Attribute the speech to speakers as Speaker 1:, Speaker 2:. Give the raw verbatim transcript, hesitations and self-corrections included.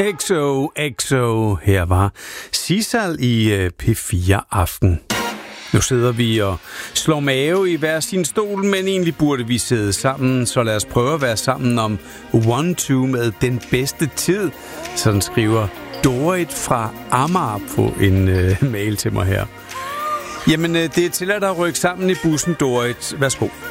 Speaker 1: X O X O. Her var Sisal i P fire Aften. Nu sidder vi og slår mave i hver sin stol, men egentlig burde vi sidde sammen, så lad os prøve at være sammen om One Two med den bedste tid. Sådan skriver Dorit fra Amager på en øh, mail til mig her. Jamen, øh, det er til at rykke sammen i bussen, Dorit. Værsgo.